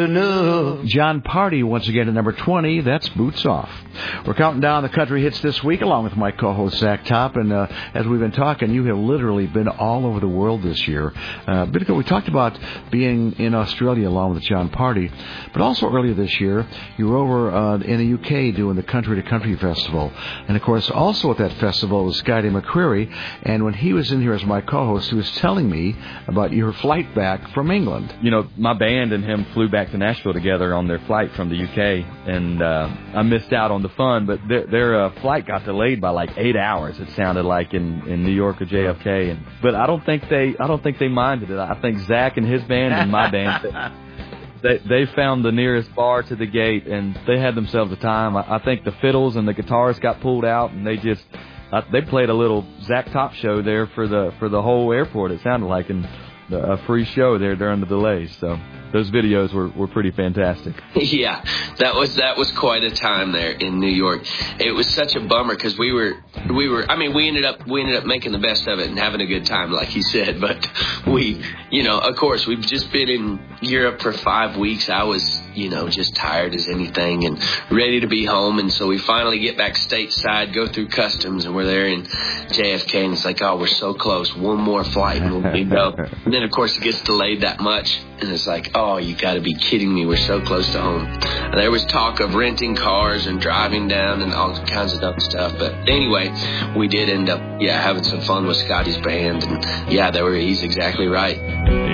enough. John Party once again at number 20. That's Boots Off. We're counting down the country hits this week along with my co-host Zach Top. And as we've been talking, you have literally been all over the world this year. A bit ago we talked about being in Australia along with John Party. But also earlier this year, you were over in the UK doing the Country to Country Festival. And of course, also at that festival was Scotty McCreery. And when he was in here as my co-host, he was telling me about your flight back from England. You know, my band and him flew back to Nashville together on their flight from the UK, and I missed out on the fun, but their flight got delayed by like 8 hours, it sounded like, in New York or JFK. But I don't think they minded it. I think Zach and his band and my band, they found the nearest bar to the gate, and they had themselves a time. I think the fiddles and the guitars got pulled out, and they played a little Zach Top show there for the whole airport, it sounded like, and a free show there during the delays. So those videos were pretty fantastic. Yeah, that was quite a time there in New York. It was such a bummer because we ended up making the best of it and having a good time, like he said. But of course, we've just been in Europe for 5 weeks. I was, just tired as anything and ready to be home. And so we finally get back stateside, go through customs, and we're there in JFK. And it's like, oh, we're so close. One more flight and we'll be go. And then, of course, it gets delayed that much. And it's like, oh, you got to be kidding me. We're so close to home. And there was talk of renting cars and driving down and all kinds of dumb stuff. But anyway, we did end up, having some fun with Scotty's band. And, he's exactly right.